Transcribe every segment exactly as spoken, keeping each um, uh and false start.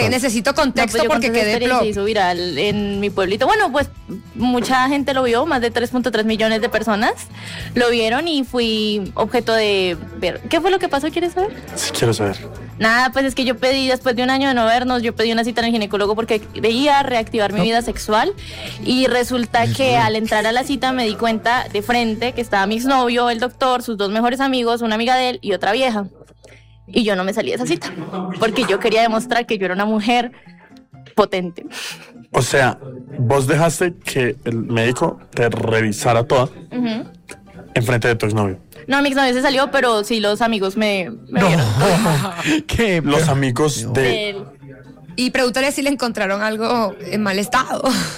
Espere, necesito contexto no, pues porque quedé plop. Se hizo viral en mi pueblito. Bueno, pues mucha gente lo vio, más de tres punto tres millones de personas lo vieron y fui objeto de ver. ¿Qué fue lo que pasó? ¿Quieres saber? Sí, quiero saber. Nada, pues es que yo pedí, después de un año de no vernos, yo pedí una cita en el ginecólogo porque quería reactivar mi vida sexual y resulta que al entrar a la cita me di cuenta de frente que estaba mi exnovio, el doctor, sus dos mejores amigos, una amiga de él y otra vieja. Y yo no me salí de esa cita porque yo quería demostrar que yo era una mujer potente. O sea, vos dejaste que el médico te revisara toda uh-huh. enfrente de tu exnovio. No, mi exnovio se salió, pero sí los amigos me, me no. vieron. ¿Qué? Los amigos no. de... Y pregúntale si le encontraron algo en mal estado.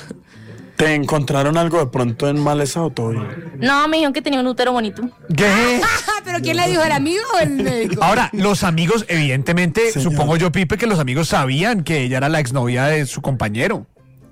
¿Te encontraron algo de pronto en mal estado todavía? No, me dijeron que tenía un útero bonito. ¿Qué? ¿Pero quién le dijo, el amigo o el médico? Ahora, los amigos, evidentemente, Señor. supongo yo, Pipe, que los amigos sabían que ella era la exnovia de su compañero.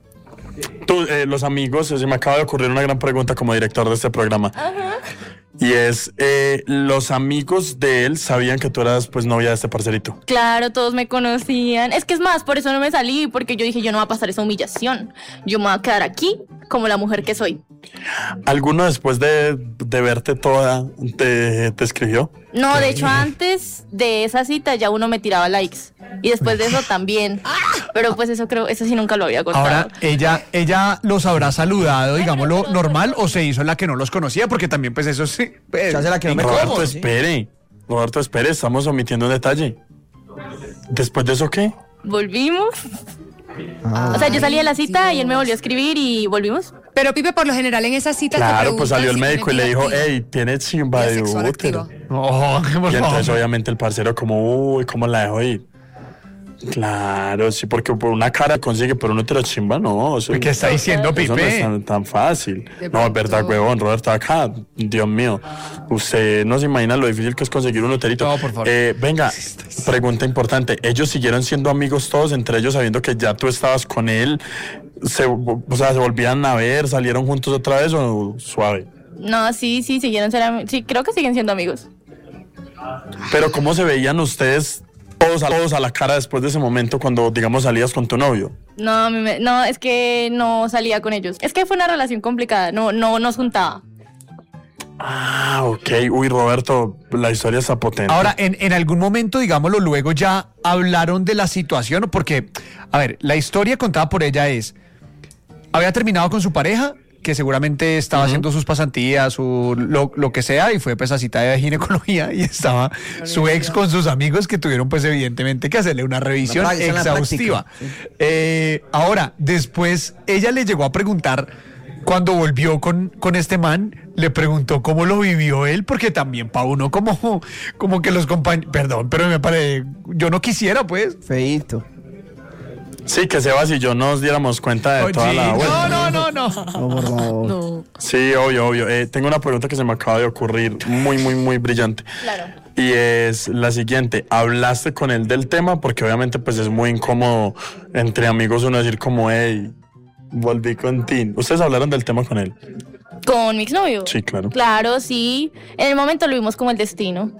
Tú, eh, los amigos, se me acaba de ocurrir una gran pregunta como director de este programa. Ajá. Y es, eh, los amigos de él sabían que tú eras pues novia de este parcerito. Claro, todos me conocían. Es que es más, por eso no me salí, porque yo dije, yo no voy a pasar esa humillación. Yo me voy a quedar aquí como la mujer que soy. ¿Alguno después de, de verte toda te, te escribió? No, de hecho antes de esa cita ya uno me tiraba likes. Y después de eso también. Pero pues eso creo, eso sí nunca lo había contado. Ahora, ella, ella los habrá saludado, digámoslo, normal, o se hizo la que no los conocía, porque también pues eso sí. Pues, se hace la que no me Roberto, como, espere. ¿Sí? Roberto, espere, estamos omitiendo un detalle. ¿Después de eso qué? Volvimos. Ah. O sea, yo salí de la cita y él me volvió a escribir y volvimos. Pero Pipe, por lo general en esa cita claro, te preguntan pues salió el si médico y le dijo, hey, tiene chimba de útero. Oh, y entonces obviamente el parcero como, uy, ¿cómo la dejo ir? Claro, sí, porque por una cara consigue, pero un útero chimba no. Eso, ¿qué está diciendo, eso Pipe? No es tan, tan fácil. No, es verdad, huevón, Roberto, acá, Dios mío. Usted no se imagina lo difícil que es conseguir un uterito. No, por favor. Eh, venga, pregunta importante. ¿Ellos siguieron siendo amigos todos entre ellos sabiendo que ya tú estabas con él? Se, o sea, ¿se volvían a ver? ¿Salieron juntos otra vez o suave? No, sí, sí, siguieron siendo, sí, creo que siguen siendo amigos. Pero ¿cómo se veían ustedes todos a, todos a la cara después de ese momento cuando, digamos, salías con tu novio? No, no, es que no salía con ellos. Es que fue una relación complicada, no, no nos juntaba. Ah, ok. Uy, Roberto, la historia está potente. Ahora, en, en algún momento, digámoslo, luego ya hablaron de la situación, porque, a ver, la historia contada por ella es, había terminado con su pareja, que seguramente estaba uh-huh. haciendo sus pasantías, su, lo, lo que sea, y fue pues a cita de ginecología, y estaba su ex con sus amigos que tuvieron pues evidentemente que hacerle una revisión una exhaustiva. Sí. Eh, ahora, después ella le llegó a preguntar, cuando volvió con, con este man, le preguntó cómo lo vivió él, porque también para uno como, como que los compañeros, perdón, pero me parece, yo no quisiera pues. Feíto. Sí, que Sebas y yo nos diéramos cuenta de Oye, toda la vuelta. No, no, no, no. No, por favor. No. Sí, obvio, obvio. Eh, tengo una pregunta que se me acaba de ocurrir, muy, muy, muy brillante. Claro. Y es la siguiente, ¿hablaste con él del tema? Porque obviamente pues es muy incómodo entre amigos uno decir como, hey, volví con Tin. ¿Ustedes hablaron del tema con él? ¿Con mi exnovio? Sí, claro. Claro, sí. En el momento lo vimos como el destino.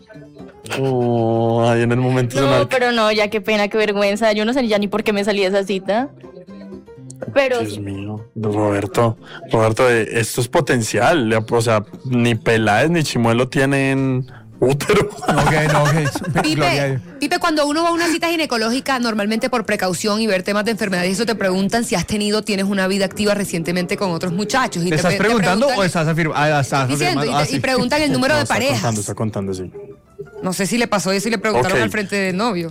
Oh, ay, en el momento. No, una... pero no, ya qué pena, qué vergüenza. Yo no sé ya ni por qué me salí de esa cita. Pero Dios sí. mío, Roberto, Roberto, esto es potencial. O sea, ni Peláez ni Chimuelo tienen útero. Okay, no, okay. Pipe, Pipe, cuando uno va a una cita ginecológica, normalmente por precaución y ver temas de enfermedades, eso te preguntan si has tenido, tienes una vida activa recientemente con otros muchachos. Y ¿Te, te estás te preguntando preguntan, o estás, afirma, ah, estás diciendo, afirmando? Y, te, ah, sí. y preguntan el número no, de está parejas. Contando, está contando, sí. No sé si le pasó eso y le preguntaron okay. al frente del novio.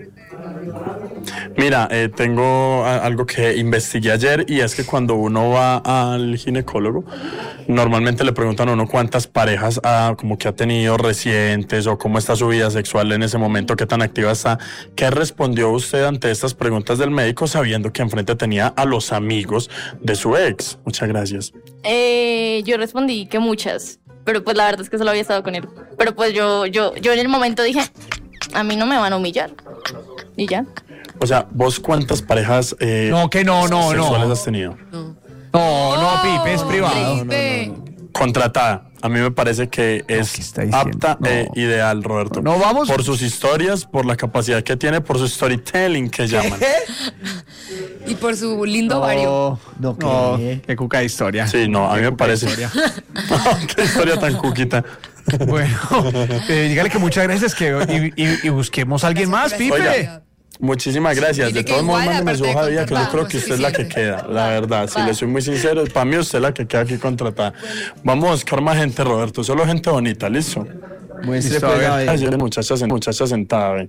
Mira, eh, tengo a, algo que investigué ayer y es que cuando uno va al ginecólogo, normalmente le preguntan a uno cuántas parejas ha, como que ha tenido recientes o cómo está su vida sexual en ese momento, qué tan activa está. ¿Qué respondió usted ante estas preguntas del médico sabiendo que enfrente tenía a los amigos de su ex? Muchas gracias. Eh, yo respondí que muchas, pero pues la verdad es que solo había estado con él. Pero pues yo, yo, yo en el momento dije, a mí no me van a humillar. ¿Y ya? O sea, ¿vos cuántas parejas eh, no, que no, no, sexuales no. has tenido? No, no, no, Pipe, es privado. Pipe. Contratada. a mí me parece que ¿qué es está diciendo? apta No. e ideal, Roberto. No, vamos. Por sus historias, por la capacidad que tiene, por su storytelling que llaman. Y por su lindo ovario. No, No, no, ¿qué? qué cuca de historia. Sí, no, a mí me parece. historia. Qué historia tan cuquita. Bueno, eh, dígale que muchas gracias que, y, y- y busquemos a alguien más, Gracias Pipe. por la Oiga, muchísimas gracias. Dile De que todos modos, igual, mándeme su aparte hoja de de vida, que yo contar, creo no que es usted es la que suficiente. queda, la verdad. Si le soy muy sincero, para mí usted es la que queda aquí contratada. Vamos a buscar más gente, Roberto. Solo gente bonita, ¿listo? Muestre Listo, a pues, ver. a ver. Ay, muchacha, sen- muchacha sentada, ve.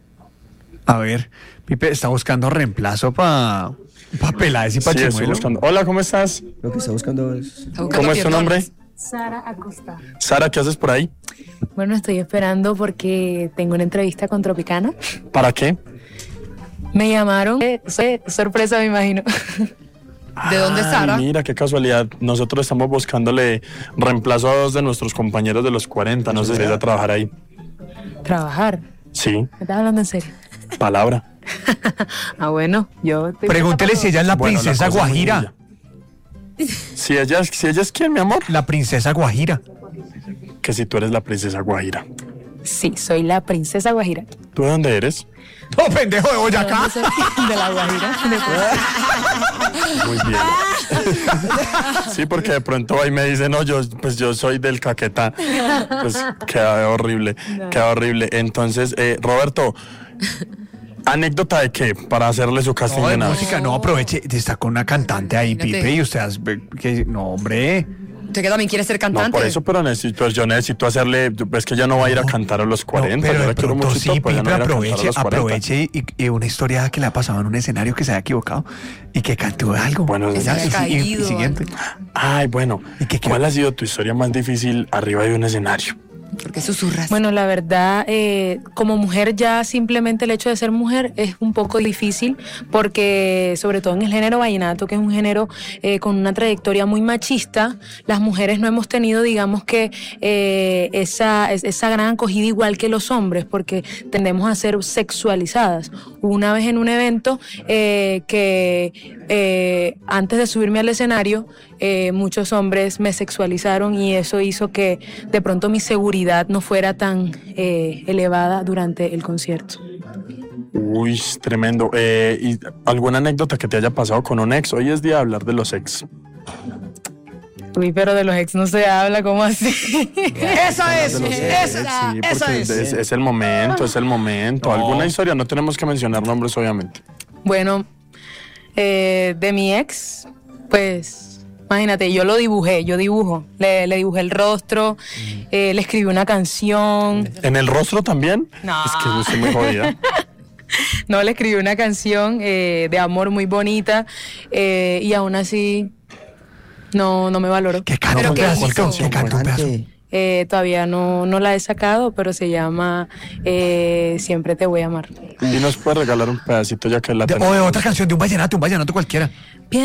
A ver, Pipe está buscando reemplazo para pa Peláez y para Sí, estoy buscando. Hola, ¿cómo estás? Lo que está buscando es... Está buscando ¿Cómo es tu pierdones. nombre? Sara Acosta. Sara, ¿qué haces por ahí? Bueno, estoy esperando porque tengo una entrevista con Tropicana. ¿Para qué? Me llamaron. Eh, sor- sorpresa, me imagino. ¿De dónde es Ay, Sara? Mira, qué casualidad. Nosotros estamos buscándole reemplazo a dos de nuestros compañeros de los cuarenta. No sé si vas a trabajar ahí. Trabajar. Sí, ¿Me estás hablando en serio? palabra. Ah, bueno, yo... estoy Pregúntele si ella es la Bueno, la princesa cosa es muy Guajira. bella. Si ella, es- si ella es quién, mi amor. La princesa Guajira. Que si tú eres la princesa Guajira. Sí, soy la princesa Guajira. ¿Tú de dónde eres? ¡Oh, pendejo de ¿De Boyacá! dónde soy? De la Guajira. De- Muy bien. Sí, porque de pronto ahí me dicen, no, yo, pues yo soy del Caquetá. Pues queda horrible, queda horrible. Entonces, eh, Roberto, ¿anécdota de qué? Para hacerle su casting No, de de nada. música, no, aproveche, está con una cantante ahí, Imagínate. Pipe, y usted, has- que, no, hombre. ¿Usted que también quiere ser No, cantante? por eso, pero necesito, yo necesito hacerle, es que ella no va a ir a cantar a los cuarenta, No, pero yo de la quiero pronto mucho, sí, pues ella Pipe, no va a ir a cantar a aproveche, los cuarenta. aproveche y, y una historia que le ha pasado en un escenario que se haya equivocado y que cantó algo. Bueno, Y se ya, haya y- y- y caído, siguiente. Ay, bueno, ¿Y qué- qué? ¿cuál ha sido tu historia más difícil arriba de un escenario? ¿Por qué susurras? Bueno, la verdad, eh, como mujer ya simplemente el hecho de ser mujer es un poco difícil porque sobre todo en el género vallenato, que es un género eh, con una trayectoria muy machista, las mujeres no hemos tenido, digamos que, eh, esa, es- esa gran acogida igual que los hombres porque tendemos a ser sexualizadas. Hubo una vez en un evento eh, que eh, antes de subirme al escenario, eh, muchos hombres me sexualizaron y eso hizo que de pronto mi seguridad no fuera tan eh, elevada durante el concierto. Uy, tremendo. Eh, ¿y alguna anécdota que te haya pasado con un ex? Hoy es día de hablar de los ex. Uy, pero de los ex no se habla, ¿cómo así? Eso es, De los eso, ex, sí, eso porque es. es, es el momento, es el momento. ¿Alguna historia? No tenemos que mencionar nombres, obviamente. Bueno, eh, de mi ex, pues, imagínate, yo lo dibujé, yo dibujo. Le, le dibujé el rostro, eh, le escribí una canción. ¿En el rostro también? No. Es que yo estoy muy jodida. No, le escribí una canción eh, de amor muy bonita eh, y aún así no, no me valoró. Que cante ¿Pero un qué pedacito, hizo? que cante un pedazo. Cante. Eh, todavía no, no la he sacado, pero se llama eh, Siempre te voy a amar. Y nos puede regalar un pedacito ya que la De- tenemos. o de otra canción, de un vallenato, un vallenato cualquiera.